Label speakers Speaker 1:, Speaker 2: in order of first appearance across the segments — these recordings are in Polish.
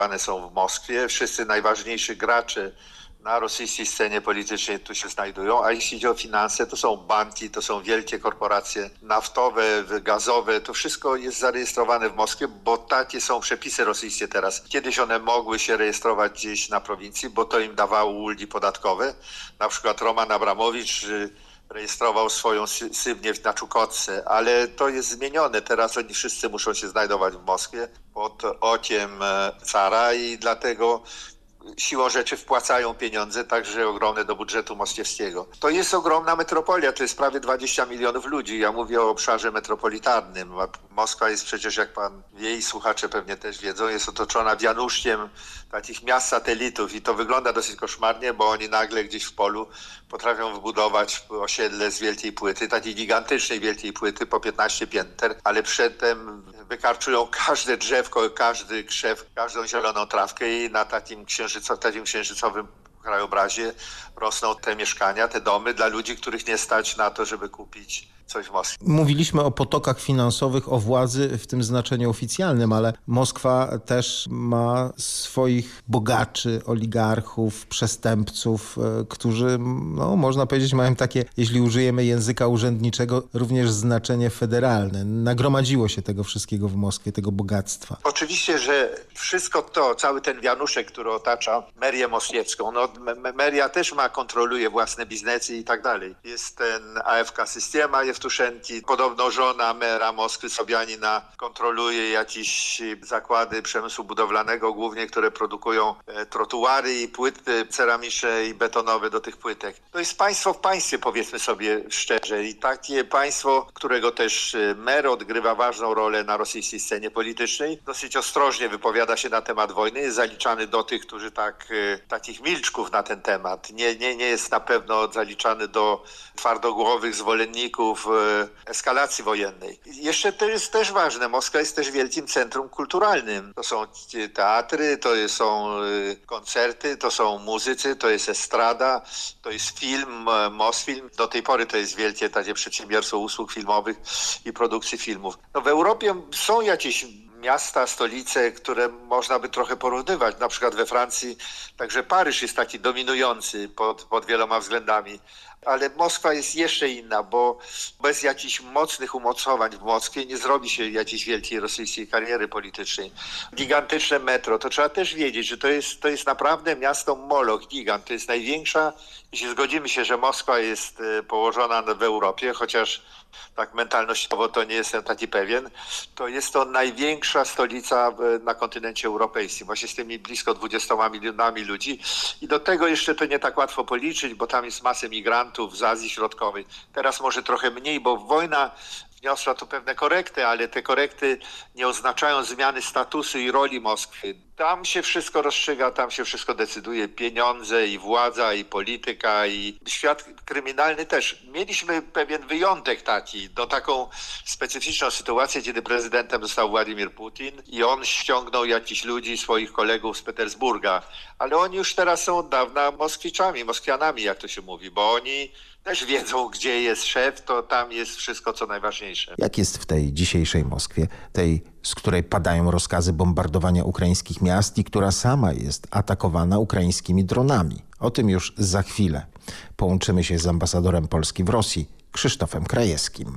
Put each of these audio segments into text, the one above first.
Speaker 1: One są w Moskwie. Wszyscy najważniejsi gracze na rosyjskiej scenie politycznej tu się znajdują, a jeśli idzie o finanse, to są banki, to są wielkie korporacje naftowe, gazowe, to wszystko jest zarejestrowane w Moskwie, bo takie są przepisy rosyjskie teraz. Kiedyś one mogły się rejestrować gdzieś na prowincji, bo to im dawało ulgi podatkowe. Na przykład Roman Abramowicz rejestrował swoją sybnię na Czukotce, ale to jest zmienione. Teraz oni wszyscy muszą się znajdować w Moskwie pod okiem cara i dlatego siłą rzeczy wpłacają pieniądze, także ogromne do budżetu moskiewskiego. To jest ogromna metropolia, to jest prawie 20 milionów ludzi. Ja mówię o obszarze metropolitarnym. Moskwa jest przecież, jak pan wie i słuchacze pewnie też wiedzą, jest otoczona wianuszkiem takich miast satelitów i to wygląda dosyć koszmarnie, bo oni nagle gdzieś w polu potrafią wybudować osiedle z wielkiej płyty, takiej gigantycznej wielkiej płyty po 15 pięter, ale przedtem wykarczują każde drzewko, każdy krzew, każdą zieloną trawkę i na takim księżycowym krajobrazie rosną te mieszkania, te domy dla ludzi, których nie stać na to, żeby kupić coś w Moskwie.
Speaker 2: Mówiliśmy o potokach finansowych, o władzy w tym znaczeniu oficjalnym, ale Moskwa też ma swoich bogaczy, oligarchów, przestępców, którzy, no, można powiedzieć, mają takie, jeśli użyjemy języka urzędniczego, również znaczenie federalne. Nagromadziło się tego wszystkiego w Moskwie, tego bogactwa.
Speaker 1: Oczywiście, że wszystko to, cały ten wianuszek, który otacza merię moskiewską, no meria też kontroluje własne biznesy i tak dalej. Jest ten AFK Systema Jewtuszenki, podobno żona mera Moskwy Sobianina kontroluje jakieś zakłady przemysłu budowlanego, głównie które produkują trotuary i płyty ceramiczne i betonowe do tych płytek. To jest państwo w państwie, powiedzmy sobie szczerze, i takie państwo, którego też mer odgrywa ważną rolę na rosyjskiej scenie politycznej. Dosyć ostrożnie wypowiada się na temat wojny, jest zaliczany do tych, którzy takich milczków na ten temat. Nie jest na pewno zaliczany do twardogłowych zwolenników eskalacji wojennej. Jeszcze to jest też ważne, Moskwa jest też wielkim centrum kulturalnym. To są teatry, to są koncerty, to są muzycy, to jest estrada, to jest film, Mosfilm. Do tej pory to jest wielkie takie przedsiębiorstwo usług filmowych i produkcji filmów. No w Europie są jakieś miasta, stolice, które można by trochę porównywać. Na przykład we Francji także Paryż jest taki dominujący pod wieloma względami. Ale Moskwa jest jeszcze inna, bo bez jakichś mocnych umocowań w Moskwie nie zrobi się jakiejś wielkiej rosyjskiej kariery politycznej. Gigantyczne metro, to trzeba też wiedzieć, że to jest naprawdę miasto moloch, gigant. To jest największa, jeśli zgodzimy się, że Moskwa jest położona w Europie, chociaż tak mentalnościowo to nie jestem taki pewien, to jest to największa stolica na kontynencie europejskim, właśnie z tymi blisko 20 milionami ludzi. I do tego jeszcze to nie tak łatwo policzyć, bo tam jest masę migrantów z Azji Środkowej. Teraz może trochę mniej, bo wojna wniosła tu pewne korekty, ale te korekty nie oznaczają zmiany statusu i roli Moskwy. Tam się wszystko rozstrzyga, tam się wszystko decyduje. Pieniądze i władza i polityka i świat kryminalny też. Mieliśmy pewien wyjątek taki, taką specyficzną sytuację, kiedy prezydentem został Władimir Putin i on ściągnął jakichś ludzi, swoich kolegów z Petersburga. Ale oni już teraz są od dawna Moskwianami, jak to się mówi, bo oni też wiedzą, gdzie jest szef, to tam jest wszystko, co najważniejsze.
Speaker 2: Jak jest w tej dzisiejszej Moskwie, tej, z której padają rozkazy bombardowania ukraińskich miast i która sama jest atakowana ukraińskimi dronami? O tym już za chwilę. Połączymy się z ambasadorem Polski w Rosji, Krzysztofem Krajewskim.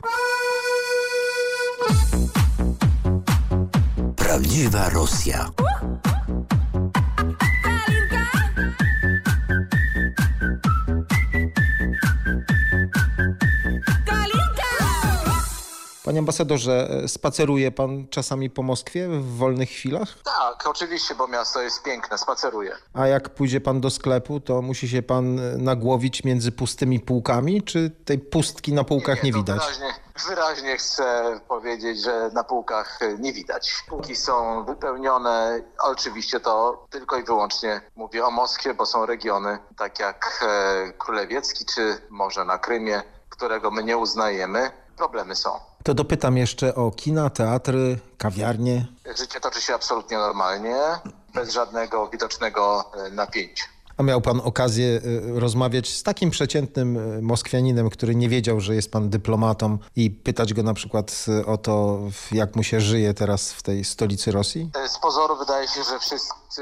Speaker 3: Prawdziwa Rosja.
Speaker 2: Panie ambasadorze, spaceruje pan czasami po Moskwie w wolnych chwilach?
Speaker 4: Tak, oczywiście, bo miasto jest piękne, spaceruję.
Speaker 2: A jak pójdzie pan do sklepu, to musi się pan nagłowić między pustymi półkami, czy tej pustki na półkach nie widać?
Speaker 4: Wyraźnie chcę powiedzieć, że na półkach nie widać. Półki są wypełnione, oczywiście to tylko i wyłącznie mówię o Moskwie, bo są regiony, tak jak Królewiecki, czy może na Krymie, którego my nie uznajemy. Problemy są.
Speaker 2: To dopytam jeszcze o kina, teatry, kawiarnie.
Speaker 4: Życie toczy się absolutnie normalnie, bez żadnego widocznego napięcia.
Speaker 2: A miał pan okazję rozmawiać z takim przeciętnym Moskwianinem, który nie wiedział, że jest pan dyplomatą i pytać go na przykład o to, jak mu się żyje teraz w tej stolicy Rosji?
Speaker 4: Z pozoru wydaje się, że wszyscy